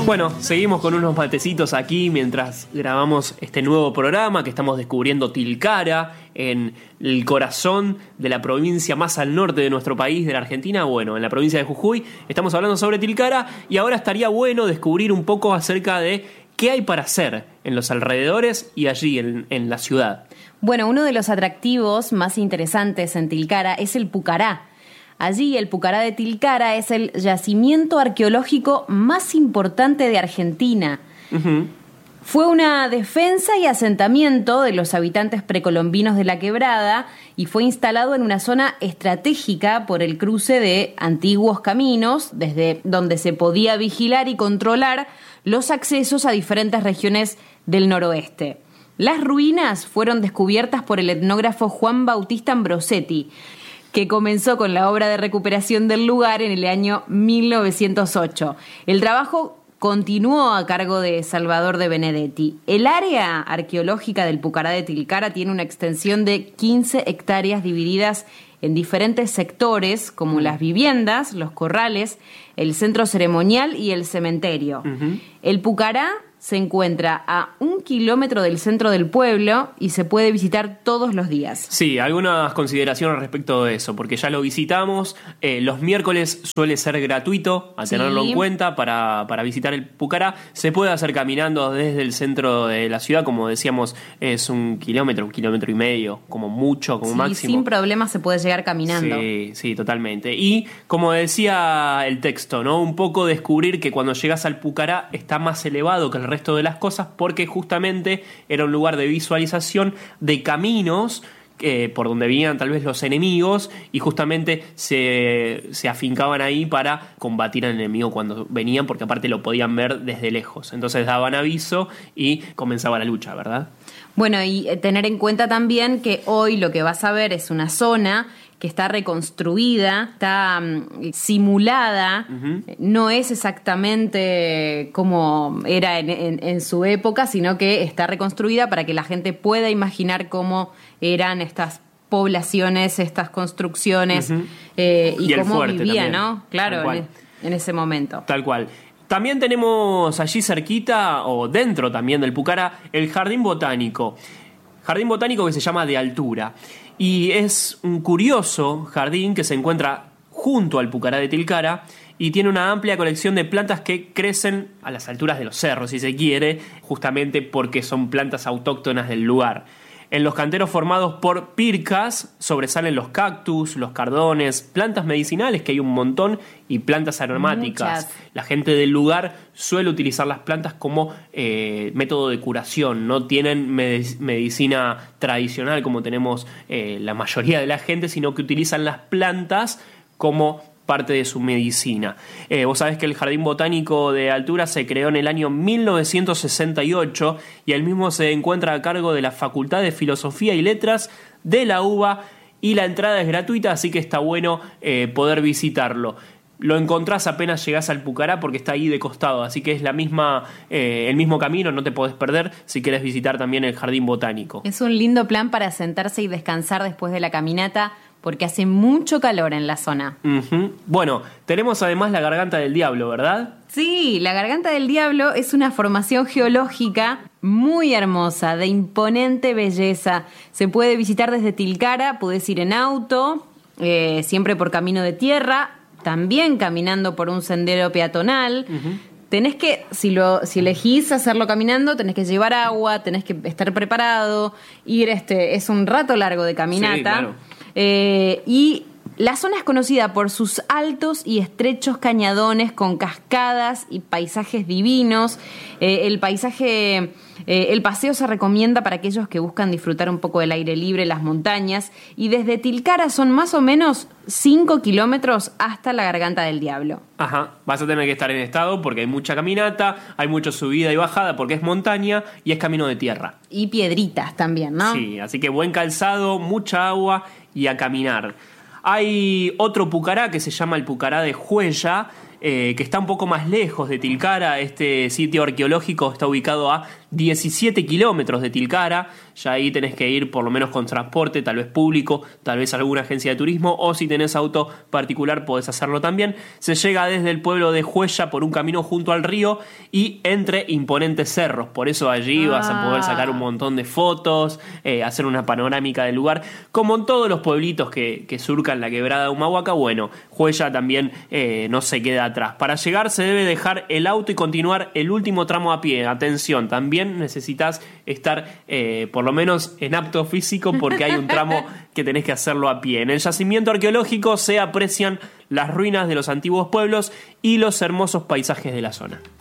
Bueno, seguimos con unos matecitos aquí mientras grabamos este nuevo programa que estamos descubriendo Tilcara, en el corazón de la provincia más al norte de nuestro país, de la Argentina. Bueno, en la provincia de Jujuy estamos hablando sobre Tilcara y ahora estaría bueno descubrir un poco acerca de qué hay para hacer en los alrededores y allí en la ciudad. Bueno, uno de los atractivos más interesantes en Tilcara es el Pucará. Allí, el Pucará de Tilcara es el yacimiento arqueológico más importante de Argentina. Uh-huh. Fue una defensa y asentamiento de los habitantes precolombinos de la Quebrada y fue instalado en una zona estratégica por el cruce de antiguos caminos, desde donde se podía vigilar y controlar los accesos a diferentes regiones del noroeste. Las ruinas fueron descubiertas por el etnógrafo Juan Bautista Ambrosetti, que comenzó con la obra de recuperación del lugar en el año 1908. El trabajo continuó a cargo de Salvador de Benedetti. El área arqueológica del Pucará de Tilcara tiene una extensión de 15 hectáreas divididas en diferentes sectores, como las viviendas, los corrales, el centro ceremonial y el cementerio. Uh-huh. El Pucará se encuentra a 1 kilómetro del centro del pueblo y se puede visitar todos los días. Sí, algunas consideraciones respecto de eso, porque ya lo visitamos. Los miércoles suele ser gratuito, a tenerlo en cuenta, para visitar el Pucará. Se puede hacer caminando desde el centro de la ciudad, como decíamos, es 1 kilómetro, 1,5 kilómetros, como mucho, como máximo. Sin problema se puede llegar caminando. Sí, totalmente. Y como decía el texto, ¿no? Un poco descubrir que cuando llegas al Pucará está más elevado que el resto de las cosas, porque justamente era un lugar de visualización de caminos por donde venían tal vez los enemigos y justamente se afincaban ahí para combatir al enemigo cuando venían, porque aparte lo podían ver desde lejos. Entonces daban aviso y comenzaba la lucha, ¿verdad? Bueno, y tener en cuenta también que hoy lo que vas a ver es una zona que está reconstruida, está simulada, uh-huh. No es exactamente como era en su época, sino que está reconstruida para que la gente pueda imaginar cómo eran estas poblaciones, estas construcciones, uh-huh. y cómo vivían, ¿no? Claro, en ese momento. Tal cual. También tenemos allí cerquita, o dentro también del Pucará, el Jardín Botánico. Jardín Botánico que se llama De Altura. Y es un curioso jardín que se encuentra junto al Pucará de Tilcara y tiene una amplia colección de plantas que crecen a las alturas de los cerros, si se quiere, justamente porque son plantas autóctonas del lugar. En los canteros formados por pircas sobresalen los cactus, los cardones, plantas medicinales, que hay un montón, y plantas aromáticas. Muchas. La gente del lugar suele utilizar las plantas como método de curación. No tienen medicina tradicional como tenemos la mayoría de la gente, sino que utilizan las plantas como parte de su medicina. Vos sabés que el Jardín Botánico de Altura se creó en el año 1968 y el mismo se encuentra a cargo de la Facultad de Filosofía y Letras de la UBA y la entrada es gratuita, así que está bueno poder visitarlo. Lo encontrás apenas llegás al Pucará porque está ahí de costado, así que es el mismo camino, no te podés perder si querés visitar también el Jardín Botánico. Es un lindo plan para sentarse y descansar después de la caminata, porque hace mucho calor en la zona. Uh-huh. Bueno, tenemos además la Garganta del Diablo, ¿verdad? Sí, la Garganta del Diablo es una formación geológica muy hermosa, de imponente belleza. Se puede visitar desde Tilcara, podés ir en auto, siempre por camino de tierra, también caminando por un sendero peatonal. Uh-huh. Tenés que, si elegís hacerlo caminando, tenés que llevar agua, tenés que estar preparado, es un rato largo de caminata. Sí, claro. Y la zona es conocida por sus altos y estrechos cañadones con cascadas y paisajes divinos. El paseo se recomienda para aquellos que buscan disfrutar un poco del aire libre, las montañas, y desde Tilcara son más o menos 5 kilómetros hasta la Garganta del Diablo. Ajá, vas a tener que estar en estado porque hay mucha caminata, hay mucha subida y bajada porque es montaña y es camino de tierra. Y piedritas también, ¿no? Sí, así que buen calzado, mucha agua y a caminar. Hay otro Pucará que se llama el Pucará de Juella, que está un poco más lejos de Tilcara. Este sitio arqueológico está ubicado a 17 kilómetros de Tilcara, ya ahí tenés que ir por lo menos con transporte, tal vez público, tal vez alguna agencia de turismo, o si tenés auto particular podés hacerlo también. Se llega desde el pueblo de Juella por un camino junto al río y entre imponentes cerros, por eso allí vas a poder sacar un montón de fotos, hacer una panorámica del lugar, como en todos los pueblitos que surcan la quebrada de Humahuaca. Bueno, Juella también no se queda atrás. Para llegar se debe dejar el auto y continuar el último tramo a pie. Atención, también necesitas estar por lo menos en apto físico, porque hay un tramo que tenés que hacerlo a pie. En el yacimiento arqueológico se aprecian las ruinas de los antiguos pueblos y los hermosos paisajes de la zona.